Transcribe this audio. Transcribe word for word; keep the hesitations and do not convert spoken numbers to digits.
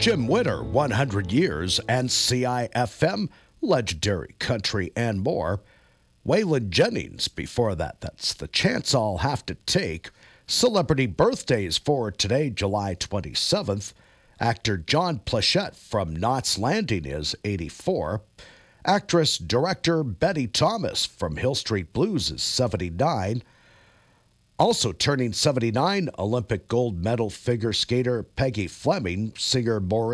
Jim Winter, one hundred years, and C I F M, legendary country and more. Waylon Jennings, before that, that's The Chance I'll Have to Take. Celebrity birthdays for today, July twenty-seventh. Actor John Plachette from Knots Landing is eighty-four. Actress, director Betty Thomas from Hill Street Blues is seventy-nine. Also turning seventy-nine, Olympic gold medal figure skater Peggy Fleming, singer Maureen